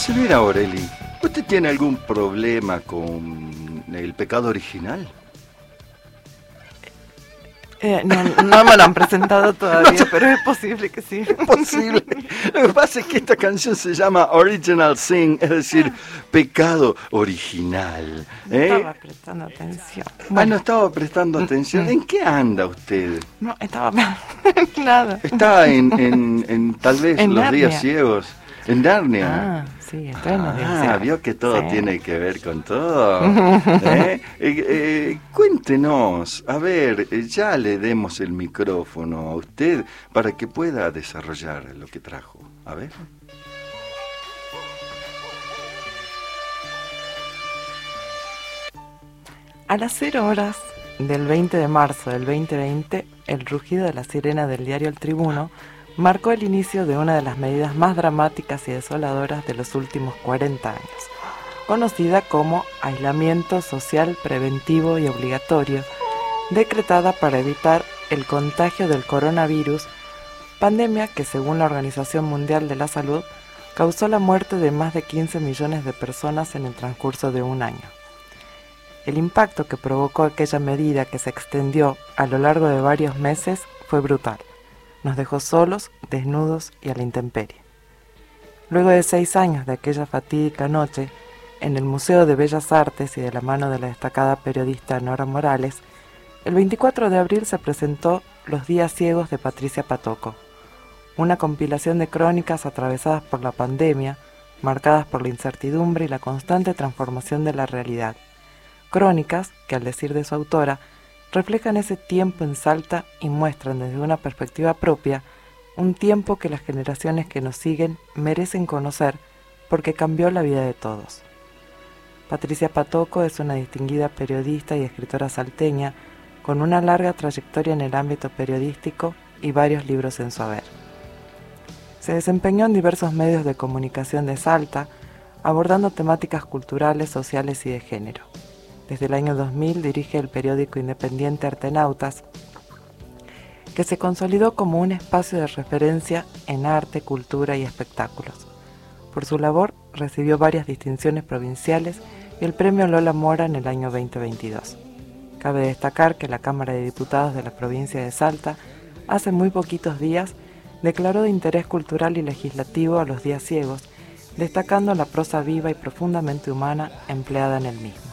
Señora Aureli, ¿usted tiene algún problema con el pecado original? No me lo han presentado todavía, pero es posible que sí. Es posible. Lo que pasa es que esta canción se llama Original Sin, es decir, pecado original. No estaba prestando atención. Bueno, no estaba prestando atención. ¿En qué anda usted? No, estaba... Nada. Está en tal vez En los Narnia. días ciegos. En Narnia. Sí, estoy en los días ciegos. Vio que todo Sí. tiene que ver con todo. Cuéntenos, a ver, ya le demos el micrófono a usted para que pueda desarrollar lo que trajo. A ver. A las 0 horas del 20 de marzo del 2020, el rugido de la sirena del diario El Tribuno marcó el inicio de una de las medidas más dramáticas y desoladoras de los últimos 40 años, conocida como aislamiento social preventivo y obligatorio, decretada para evitar el contagio del coronavirus, pandemia que, según la Organización Mundial de la Salud, causó la muerte de más de 15 millones de personas en el transcurso de un año. El impacto que provocó aquella medida, que se extendió a lo largo de varios meses, fue brutal. Nos dejó solos, desnudos y a la intemperie. Luego de 6 años de aquella fatídica noche, en el Museo de Bellas Artes y de la mano de la destacada periodista Nora Morales, el 24 de abril se presentó Los días ciegos de Patricia Patoco, una compilación de crónicas atravesadas por la pandemia, marcadas por la incertidumbre y la constante transformación de la realidad. Crónicas que, al decir de su autora, reflejan ese tiempo en Salta y muestran desde una perspectiva propia un tiempo que las generaciones que nos siguen merecen conocer porque cambió la vida de todos. Patricia Patoco es una distinguida periodista y escritora salteña con una larga trayectoria en el ámbito periodístico y varios libros en su haber. Se desempeñó en diversos medios de comunicación de Salta, abordando temáticas culturales, sociales y de género. Desde el año 2000 dirige el periódico independiente Artenautas, que se consolidó como un espacio de referencia en arte, cultura y espectáculos. Por su labor recibió varias distinciones provinciales y el premio Lola Mora en el año 2022. Cabe destacar que la Cámara de Diputados de la provincia de Salta hace muy poquitos días declaró de interés cultural y legislativo a los días ciegos, destacando la prosa viva y profundamente humana empleada en el mismo.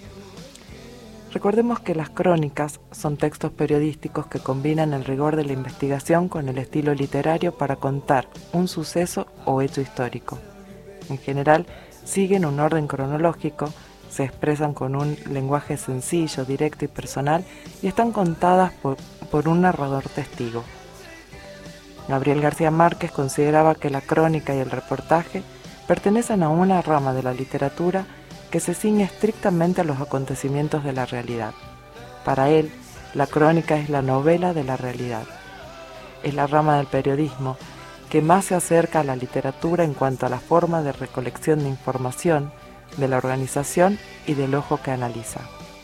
Recordemos que las crónicas son textos periodísticos que combinan el rigor de la investigación con el estilo literario para contar un suceso o hecho histórico. En general, siguen un orden cronológico, se expresan con un lenguaje sencillo, directo y personal y están contadas por un narrador testigo. Gabriel García Márquez consideraba que la crónica y el reportaje pertenecen a una rama de la literatura que se ciñe estrictamente a los acontecimientos de la realidad. Para él, la crónica es la novela de la realidad. Es la rama del periodismo que más se acerca a la literatura en cuanto a la forma de recolección de información, de la organización y del ojo que analiza.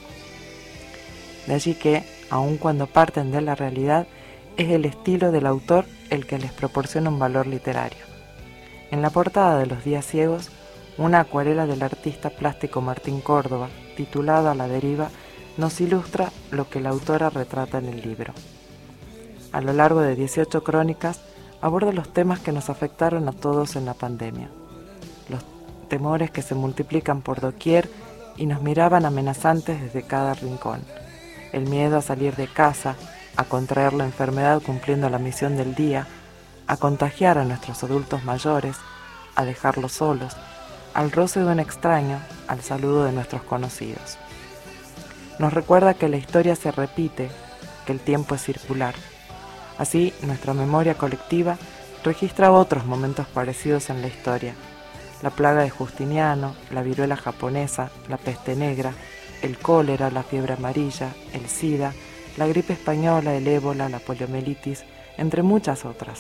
De allí que, aun cuando parten de la realidad, es el estilo del autor el que les proporciona un valor literario. En la portada de Los días ciegos, una acuarela del artista plástico Martín Córdoba, titulada A la deriva, nos ilustra lo que la autora retrata en el libro. A lo largo de 18 crónicas, aborda los temas que nos afectaron a todos en la pandemia. Los temores que se multiplican por doquier y nos miraban amenazantes desde cada rincón. El miedo a salir de casa, a contraer la enfermedad cumpliendo la misión del día, a contagiar a nuestros adultos mayores, a dejarlos solos, al roce de un extraño, al saludo de nuestros conocidos. Nos recuerda que la historia se repite, que el tiempo es circular. Así, nuestra memoria colectiva registra otros momentos parecidos en la historia. La plaga de Justiniano, la viruela japonesa, la peste negra, el cólera, la fiebre amarilla, el SIDA, la gripe española, el ébola, la poliomielitis, entre muchas otras.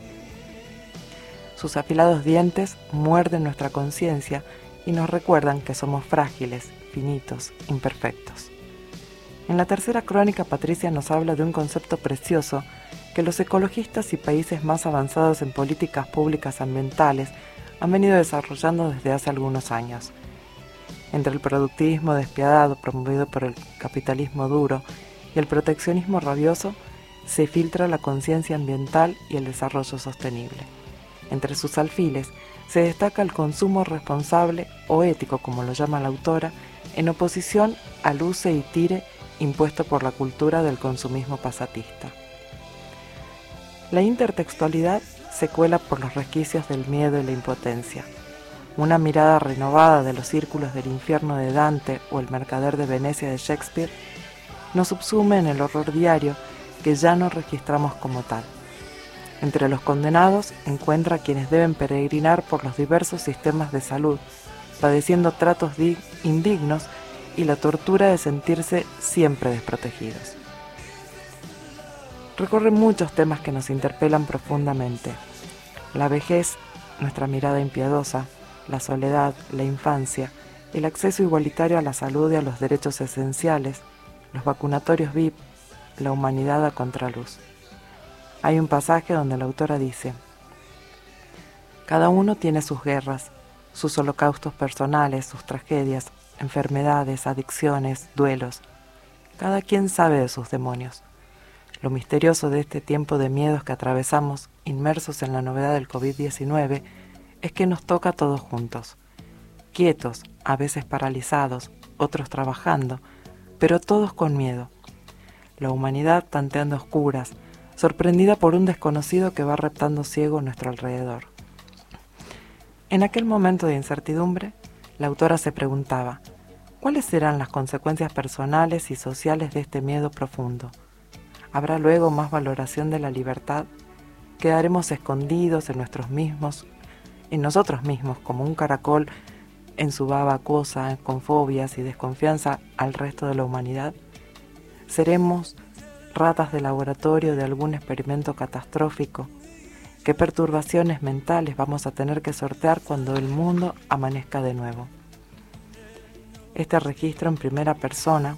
Sus afilados dientes muerden nuestra conciencia y nos recuerdan que somos frágiles, finitos, imperfectos. En la tercera crónica, Patricia nos habla de un concepto precioso que los ecologistas y países más avanzados en políticas públicas ambientales han venido desarrollando desde hace algunos años. Entre el productivismo despiadado promovido por el capitalismo duro y el proteccionismo rabioso, se filtra la conciencia ambiental y el desarrollo sostenible. Entre sus alfiles se destaca el consumo responsable o ético, como lo llama la autora, en oposición al use y tire impuesto por la cultura del consumismo pasatista. La intertextualidad se cuela por los resquicios del miedo y la impotencia. Una mirada renovada de los círculos del infierno de Dante o el mercader de Venecia de Shakespeare nos subsume en el horror diario que ya no registramos como tal. Entre los condenados encuentra a quienes deben peregrinar por los diversos sistemas de salud, padeciendo tratos indignos y la tortura de sentirse siempre desprotegidos. Recorre muchos temas que nos interpelan profundamente: la vejez, nuestra mirada impiedosa, la soledad, la infancia, el acceso igualitario a la salud y a los derechos esenciales, los vacunatorios VIP, la humanidad a contraluz. Hay un pasaje donde la autora dice: cada uno tiene sus guerras, sus holocaustos personales, sus tragedias, enfermedades, adicciones, duelos. Cada quien sabe de sus demonios. Lo misterioso de este tiempo de miedos que atravesamos, inmersos en la novedad del COVID-19, es que nos toca a todos juntos, quietos, a veces paralizados, otros trabajando, pero todos con miedo. La humanidad tanteando oscuras, sorprendida por un desconocido que va reptando ciego a nuestro alrededor. En aquel momento de incertidumbre, la autora se preguntaba: ¿cuáles serán las consecuencias personales y sociales de este miedo profundo? ¿Habrá luego más valoración de la libertad? ¿Quedaremos escondidos en nosotros mismos, como un caracol en su baba acuosa, con fobias y desconfianza al resto de la humanidad? ¿Seremos ratas de laboratorio de algún experimento catastrófico? ¿Qué perturbaciones mentales vamos a tener que sortear cuando el mundo amanezca de nuevo? Este registro en primera persona,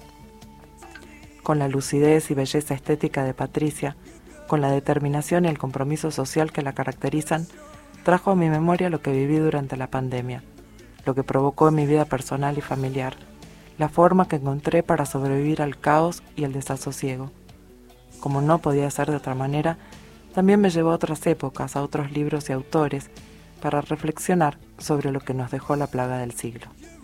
con la lucidez y belleza estética de Patricia, con la determinación y el compromiso social que la caracterizan, trajo a mi memoria lo que viví durante la pandemia, lo que provocó en mi vida personal y familiar, la forma que encontré para sobrevivir al caos y el desasosiego. Como no podía ser de otra manera, también me llevó a otras épocas, a otros libros y autores, para reflexionar sobre lo que nos dejó la plaga del siglo.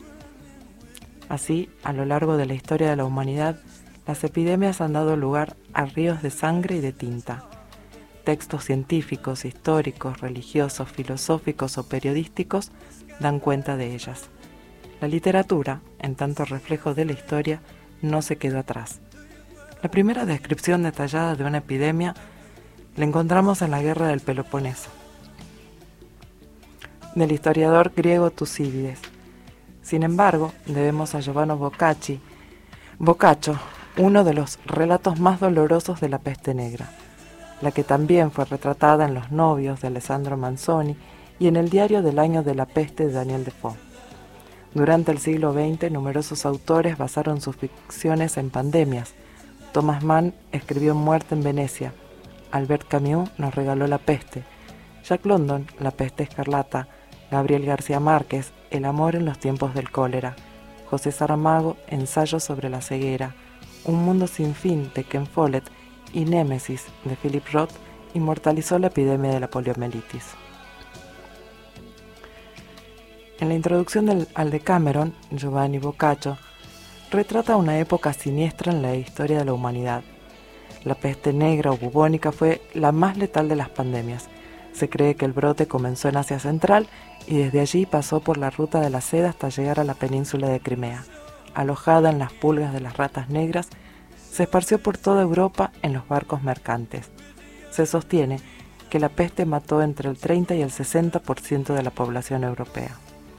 Así, a lo largo de la historia de la humanidad, las epidemias han dado lugar a ríos de sangre y de tinta. Textos científicos, históricos, religiosos, filosóficos o periodísticos dan cuenta de ellas. La literatura, en tanto reflejo de la historia, no se quedó atrás. La primera descripción detallada de una epidemia la encontramos en la Guerra del Peloponeso, del historiador griego Tucídides. Sin embargo, debemos a Giovanni Boccaccio uno de los relatos más dolorosos de la peste negra, la que también fue retratada en Los novios de Alessandro Manzoni y en el diario del año de la peste de Daniel Defoe. Durante el siglo XX, numerosos autores basaron sus ficciones en pandemias. Thomas Mann escribió Muerte en Venecia, Albert Camus nos regaló La peste, Jack London, La peste escarlata, Gabriel García Márquez, El amor en los tiempos del cólera, José Saramago, Ensayo sobre la ceguera, Un mundo sin fin de Ken Follett y Némesis de Philip Roth inmortalizó la epidemia de la poliomielitis. En la introducción al Decameron, Giovanni Boccaccio retrata una época siniestra en la historia de la humanidad. La peste negra o bubónica fue la más letal de las pandemias. Se cree que el brote comenzó en Asia Central y desde allí pasó por la ruta de la seda hasta llegar a la península de Crimea. Alojada en las pulgas de las ratas negras, se esparció por toda Europa en los barcos mercantes. Se sostiene que la peste mató entre el 30 y el 60% de la población europea.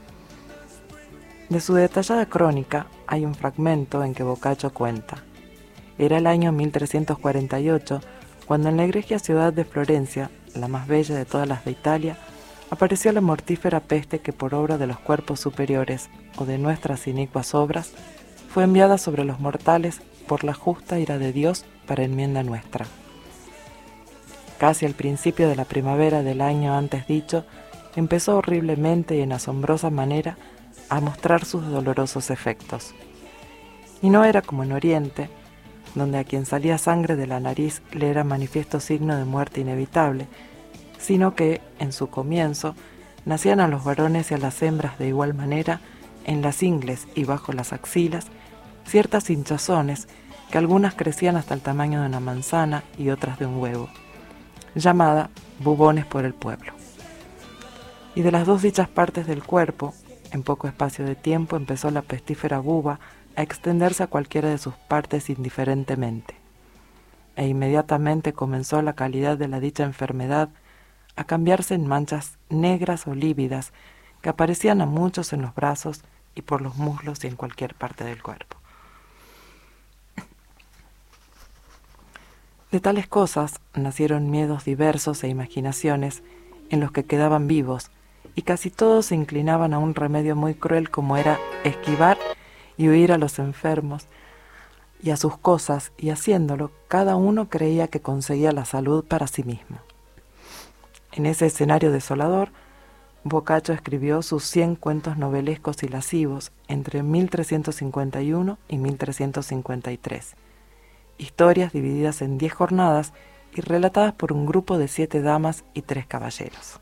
De su detallada crónica hay un fragmento en que Boccaccio cuenta: era el año 1348 cuando en la egregia ciudad de Florencia, la más bella de todas las de Italia, apareció la mortífera peste que por obra de los cuerpos superiores o de nuestras inicuas obras fue enviada sobre los mortales por la justa ira de Dios para enmienda nuestra. Casi al principio de la primavera del año antes dicho, empezó horriblemente y en asombrosa manera a mostrar sus dolorosos efectos. Y no era como en Oriente, donde a quien salía sangre de la nariz le era manifiesto signo de muerte inevitable, sino que, en su comienzo, nacían a los varones y a las hembras de igual manera, en las ingles y bajo las axilas, ciertas hinchazones que algunas crecían hasta el tamaño de una manzana y otras de un huevo, llamada bubones por el pueblo. Y de las dos dichas partes del cuerpo, en poco espacio de tiempo empezó la pestífera buba a extenderse a cualquiera de sus partes indiferentemente. E inmediatamente comenzó la calidad de la dicha enfermedad a cambiarse en manchas negras o lívidas que aparecían a muchos en los brazos y por los muslos y en cualquier parte del cuerpo. De tales cosas nacieron miedos diversos e imaginaciones en los que quedaban vivos, y casi todos se inclinaban a un remedio muy cruel como era esquivar y huir a los enfermos y a sus cosas, y haciéndolo, cada uno creía que conseguía la salud para sí mismo. En ese escenario desolador, Boccaccio escribió sus 100 cuentos novelescos y lascivos entre 1351 y 1353, historias divididas en 10 jornadas y relatadas por un grupo de 7 damas y 3 caballeros.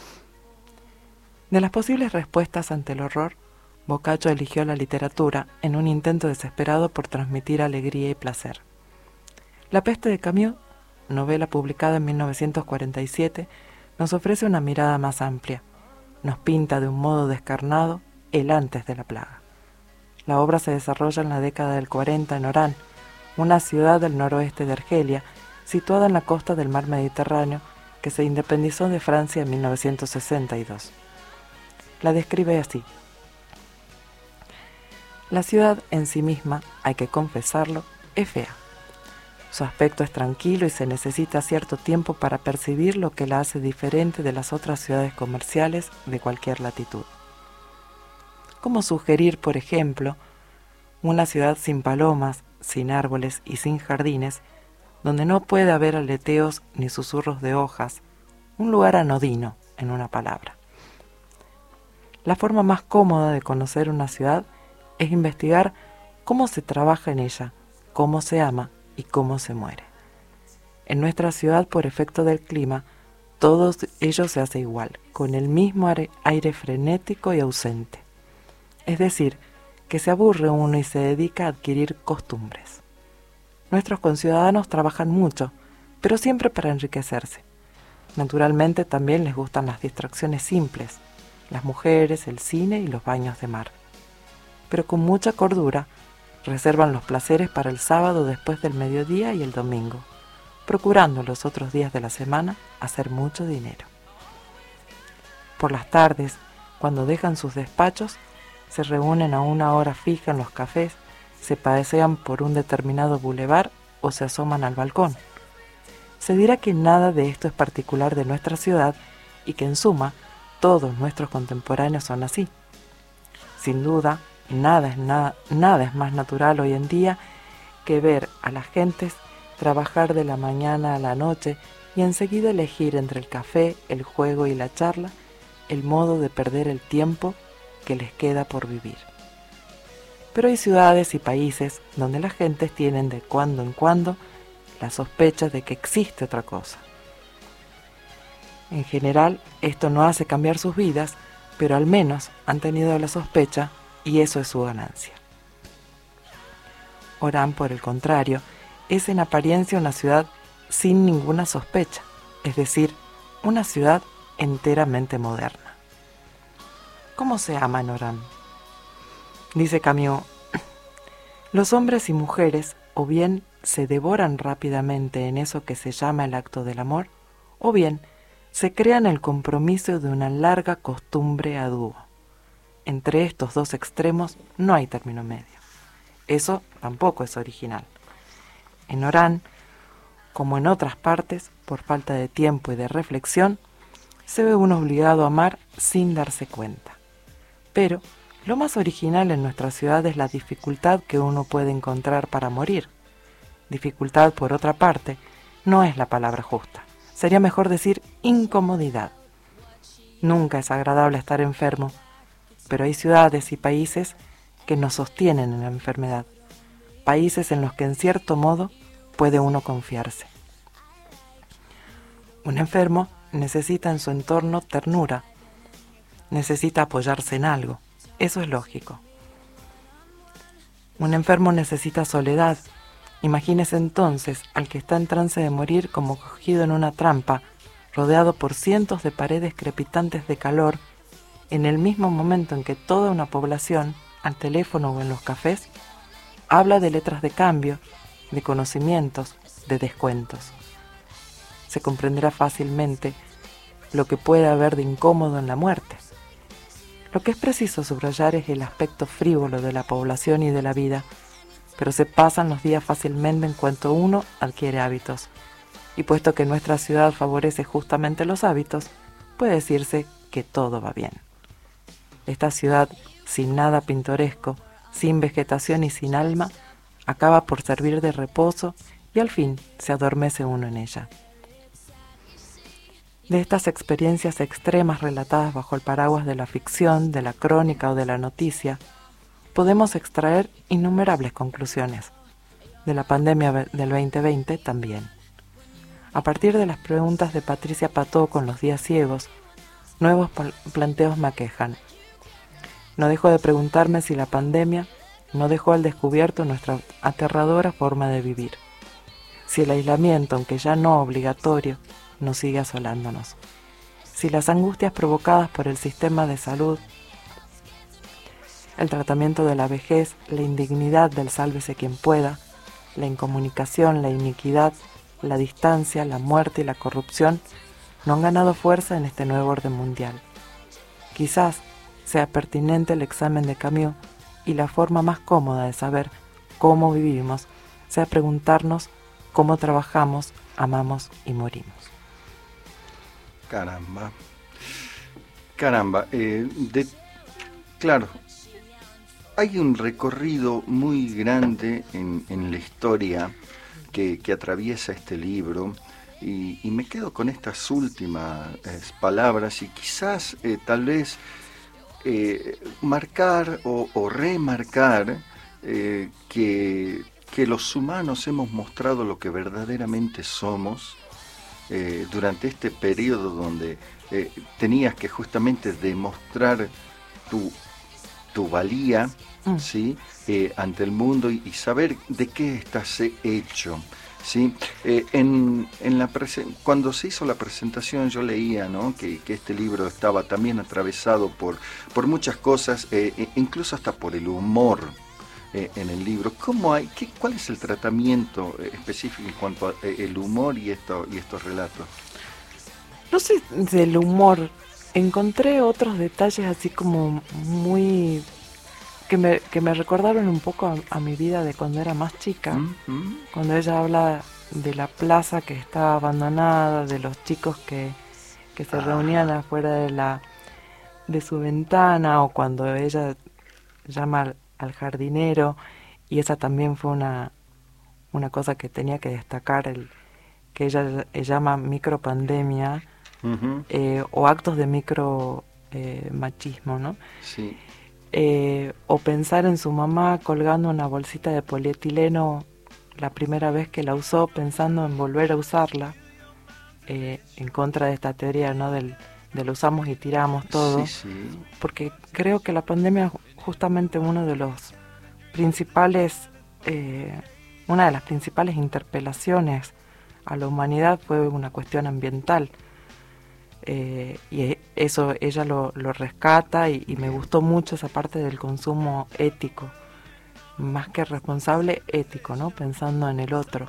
De las posibles respuestas ante el horror, Boccaccio eligió la literatura en un intento desesperado por transmitir alegría y placer. La peste de Camus, novela publicada en 1947, nos ofrece una mirada más amplia. Nos pinta de un modo descarnado el antes de la plaga. La obra se desarrolla en la década del 40 en Orán, una ciudad del noroeste de Argelia, situada en la costa del mar Mediterráneo, que se independizó de Francia en 1962. La describe así: la ciudad en sí misma, hay que confesarlo, es fea. Su aspecto es tranquilo y se necesita cierto tiempo para percibir lo que la hace diferente de las otras ciudades comerciales de cualquier latitud. ¿Cómo sugerir, por ejemplo, una ciudad sin palomas, sin árboles y sin jardines, donde no puede haber aleteos ni susurros de hojas, un lugar anodino, en una palabra? La forma más cómoda de conocer una ciudad es investigar cómo se trabaja en ella, cómo se ama y cómo se muere. En nuestra ciudad, por efecto del clima, todo ello se hace igual, con el mismo aire frenético y ausente. Es decir, que se aburre uno y se dedica a adquirir costumbres. Nuestros conciudadanos trabajan mucho, pero siempre para enriquecerse. Naturalmente también les gustan las distracciones simples, las mujeres, el cine y los baños de mar. Pero con mucha cordura reservan los placeres para el sábado después del mediodía y el domingo, procurando los otros días de la semana hacer mucho dinero. Por las tardes, cuando dejan sus despachos, se reúnen a una hora fija en los cafés, se pasean por un determinado bulevar o se asoman al balcón. Se dirá que nada de esto es particular de nuestra ciudad y que en suma todos nuestros contemporáneos son así. Sin duda, nada es más natural hoy en día que ver a las gentes trabajar de la mañana a la noche y enseguida elegir entre el café, el juego y la charla el modo de perder el tiempo que les queda por vivir. Pero hay ciudades y países donde las gentes tienen de cuando en cuando la sospecha de que existe otra cosa. En general, esto no hace cambiar sus vidas, pero al menos han tenido la sospecha y eso es su ganancia. Orán, por el contrario, es en apariencia una ciudad sin ninguna sospecha, es decir, una ciudad enteramente moderna. ¿Cómo se ama en Orán? Dice Camus: los hombres y mujeres o bien se devoran rápidamente en eso que se llama el acto del amor, o bien se crean el compromiso de una larga costumbre a dúo. Entre estos dos extremos no hay término medio. Eso tampoco es original. En Orán, como en otras partes, por falta de tiempo y de reflexión, se ve uno obligado a amar sin darse cuenta. Pero lo más original en nuestra ciudad es la dificultad que uno puede encontrar para morir. Dificultad, por otra parte, no es la palabra justa. Sería mejor decir incomodidad. Nunca es agradable estar enfermo, pero hay ciudades y países que nos sostienen en la enfermedad, países en los que en cierto modo puede uno confiarse. Un enfermo necesita en su entorno ternura, necesita apoyarse en algo, eso es lógico. Un enfermo necesita soledad. Imagínese entonces al que está en trance de morir como cogido en una trampa, rodeado por cientos de paredes crepitantes de calor, en el mismo momento en que toda una población, al teléfono o en los cafés, habla de letras de cambio, de conocimientos, de descuentos. Se comprenderá fácilmente lo que puede haber de incómodo en la muerte. Lo que es preciso subrayar es el aspecto frívolo de la población y de la vida, pero se pasan los días fácilmente en cuanto uno adquiere hábitos. Y puesto que nuestra ciudad favorece justamente los hábitos, puede decirse que todo va bien. Esta ciudad, sin nada pintoresco, sin vegetación y sin alma, acaba por servir de reposo y al fin se adormece uno en ella. De estas experiencias extremas relatadas bajo el paraguas de la ficción, de la crónica o de la noticia, podemos extraer innumerables conclusiones. De la pandemia del 2020 también. A partir de las preguntas de Patricia Pató con los días ciegos, nuevos planteos me aquejan. No dejo de preguntarme si la pandemia no dejó al descubierto nuestra aterradora forma de vivir. Si el aislamiento, aunque ya no obligatorio, nos sigue asolándonos. Si las angustias provocadas por el sistema de salud, el tratamiento de la vejez, la indignidad del sálvese quien pueda, la incomunicación, la iniquidad, la distancia, la muerte y la corrupción no han ganado fuerza en este nuevo orden mundial. Quizás sea pertinente el examen de Camus y la forma más cómoda de saber cómo vivimos sea preguntarnos cómo trabajamos, amamos y morimos. Caramba, claro, hay un recorrido muy grande en la historia que atraviesa este libro y me quedo con estas últimas palabras y quizás tal vez marcar o remarcar que los humanos hemos mostrado lo que verdaderamente somos durante este periodo donde tenías que justamente demostrar tu valía, ¿sí? Ante el mundo y saber de qué estás hecho, ¿sí? Cuando se hizo la presentación yo leía, ¿no? que este libro estaba también atravesado por muchas cosas, incluso hasta por el humor. En el libro, ¿cuál es el tratamiento específico en cuanto a el humor y estos relatos? No sé del humor, encontré otros detalles así como muy que me recordaron un poco a mi vida de cuando era más chica, cuando ella habla de la plaza que estaba abandonada, de los chicos que se reunían afuera de su ventana, o cuando ella llama al jardinero, y esa también fue una cosa que tenía que destacar, que ella llama micropandemia, o actos de micro machismo, ¿no? Sí. O pensar en su mamá colgando una bolsita de polietileno la primera vez que la usó, pensando en volver a usarla, en contra de esta teoría, ¿no? del usamos y tiramos todo, sí. Porque creo que la pandemia justamente uno de los principales, una de las principales interpelaciones a la humanidad fue una cuestión ambiental, y eso ella lo rescata y me gustó mucho esa parte del consumo ético, más que responsable, ético, ¿no? Pensando en el otro.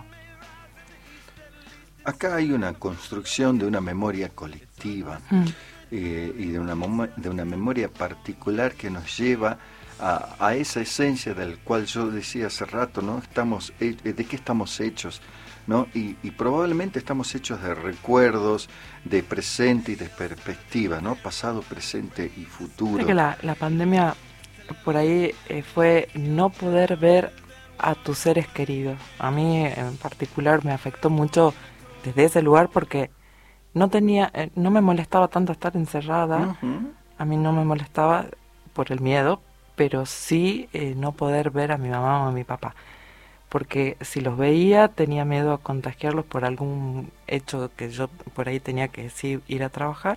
Acá hay una construcción de una memoria colectiva y de una memoria particular que nos lleva a esa esencia del cual yo decía hace rato, ¿no? ¿De qué estamos hechos? ¿No? Y probablemente estamos hechos de recuerdos, de presente y de perspectiva, ¿no? Pasado, presente y futuro. Creo que la pandemia por ahí fue no poder ver a tus seres queridos. A mí en particular me afectó mucho desde ese lugar porque no tenía, no me molestaba tanto estar encerrada. A mí no me molestaba por el miedo, pero sí no poder ver a mi mamá o a mi papá. Porque si los veía tenía miedo a contagiarlos por algún hecho que yo por ahí tenía que sí ir a trabajar.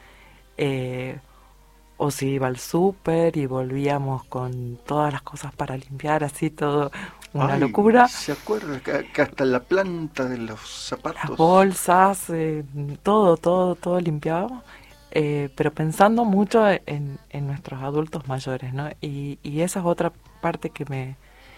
O si iba al súper y volvíamos con todas las cosas para limpiar, así todo una locura. ¿Se acuerda que hasta la planta de los zapatos? Las bolsas, todo limpiábamos. Pero pensando mucho en nuestros adultos mayores, ¿no? Y esa es otra parte que me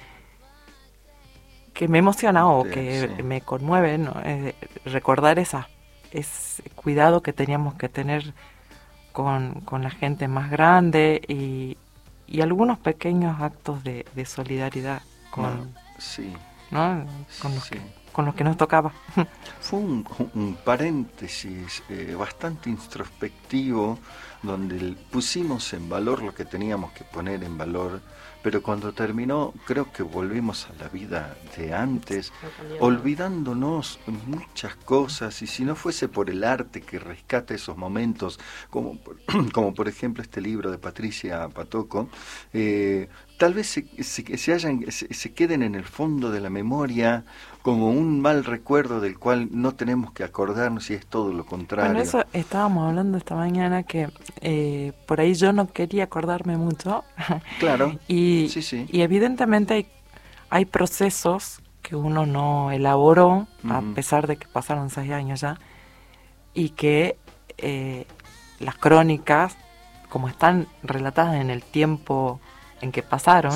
emociona o que me conmueve, ¿no? Recordar ese cuidado que teníamos que tener con la gente más grande y algunos pequeños actos de solidaridad con, ¿no? Con los que nos tocaba. Fue un paréntesis bastante introspectivo, donde pusimos en valor lo que teníamos que poner en valor, pero cuando terminó creo que volvimos a la vida de antes, olvidándonos muchas cosas, y si no fuese por el arte que rescata esos momentos, como por ejemplo este libro de Patricia Patoco, tal vez se queden en el fondo de la memoria como un mal recuerdo del cual no tenemos que acordarnos, y es todo lo contrario. Bueno, eso estábamos hablando esta mañana, que por ahí yo no quería acordarme mucho. Claro. y evidentemente hay procesos que uno no elaboró, a pesar de que pasaron 6 años ya, y que las crónicas, como están relatadas en el tiempo en que pasaron,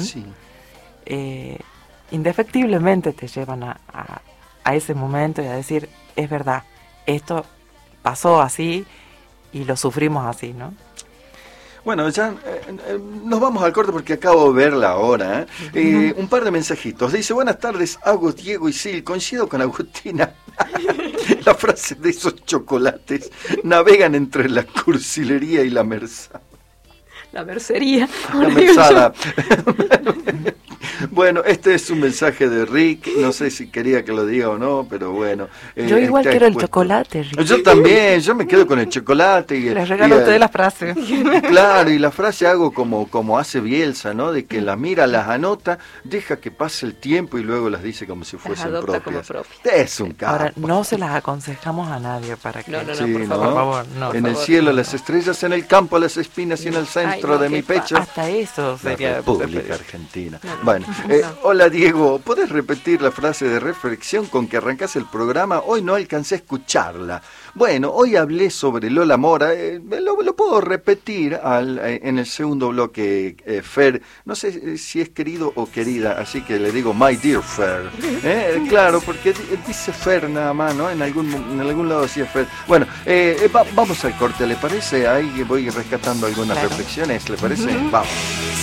indefectiblemente te llevan a ese momento y a decir, es verdad, esto pasó así y lo sufrimos así, ¿no? Bueno, ya nos vamos al corte porque acabo de ver la hora. Un par de mensajitos. Dice, buenas tardes, Agus, Diego y Sil. Coincido con Agustina. La frase de esos chocolates navegan entre la cursilería y la merza. La mercería. La merzada. Bueno, este es un mensaje de Rick, no sé si quería que lo diga o no, pero bueno. Yo igual quiero el chocolate, Rick. Yo también, yo me quedo con el chocolate. Les regalo a ustedes la frase. Claro, y la frase hago como hace Bielsa, ¿no? De que las mira, las anota, deja que pase el tiempo y luego las dice como si fuesen propias. Es un capo. Ahora, no se las aconsejamos a nadie para que... No, por favor, no. En el cielo las estrellas, en el campo las espinas y en el centro de mi pecho. Hasta eso sería... La República Argentina. Bueno, hola Diego, ¿podés repetir la frase de reflexión con que arrancás el programa? Hoy no alcancé a escucharla. Bueno, hoy hablé sobre Lola Mora, lo puedo repetir en el segundo bloque, Fer, no sé si es querido o querida, así que le digo my dear Fer, claro, porque dice Fer nada más, ¿no? En algún lado decía Fer. Bueno, vamos al corte, ¿le parece? Ahí voy rescatando algunas reflexiones, ¿le parece? Vamos.